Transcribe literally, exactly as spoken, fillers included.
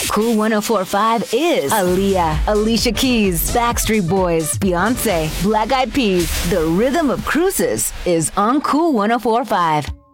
Cool one oh four point five is Aaliyah, Alicia Keys, Backstreet Boys, Beyonce, Black Eyed Peas. The rhythm of cruises is on Cool one oh four point five.